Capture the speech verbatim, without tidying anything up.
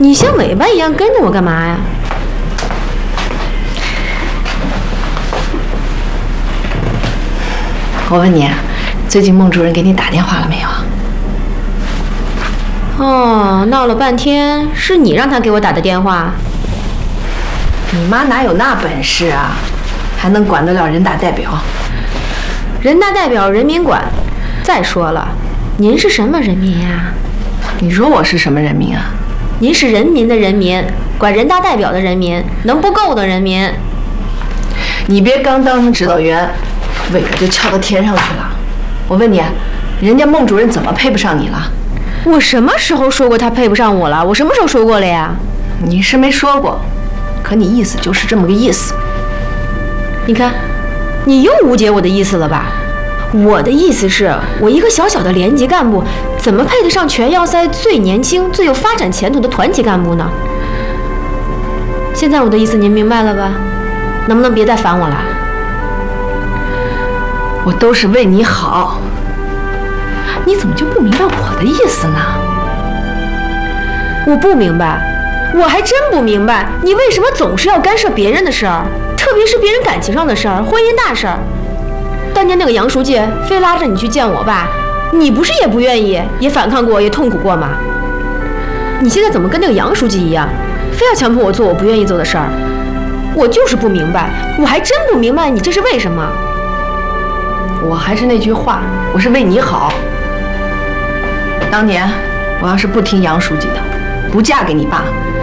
你像尾巴一样跟着我干嘛呀？ 我问你，最近孟主任给你打电话了没有？ 哦，闹了半天是你让他给我打的电话。 你妈哪有那本事啊？还能管得了人大代表？ 人大代表人民管。再说了，您是什么人民呀？ 你说我是什么人民啊？ 您是人民的人民，管人大代表的人民，能不够的人民。 你别刚当上指导员，尾巴就翘到天上去了。我问你，人家孟主任怎么配不上你了？ 我什么时候说过他配不上我了？我什么时候说过了呀？ 你是没说过，可你意思就是这么个意思。 你看，你又误解我的意思了吧？我的意思是，我一个小小的连级干部，怎么配得上全要塞最年轻、最有发展前途的团级干部呢？现在我的意思您明白了吧？能不能别再烦我了？ 我都是为你好，你怎么就不明白我的意思呢？ 我不明白，我还真不明白，你为什么总是要干涉别人的事儿，特别是别人感情上的事儿、婚姻大事儿。当年那个杨书记非拉着你去见我爸，你不是也不愿意，也反抗过，也痛苦过吗？你现在怎么跟那个杨书记一样，非要强迫我做我不愿意做的事儿？我就是不明白，我还真不明白你这是为什么。 我还是那句话，我是为你好。当年我要是不听杨书记的，不嫁给你爸，